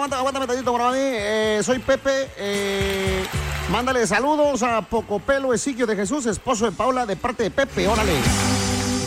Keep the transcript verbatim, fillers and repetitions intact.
aguanta, aguántame tantito por ahí. Eh, soy Pepe. Eh, mándale saludos a Pocopelo Ezequiel de Jesús, esposo de Paula, de parte de Pepe. Órale.